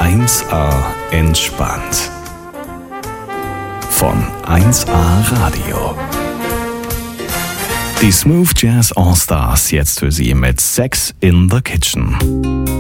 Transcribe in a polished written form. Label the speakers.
Speaker 1: 1A entspannt. Von 1A Radio. Die Smooth Jazz All Stars jetzt für Sie mit Sex in the Kitchen.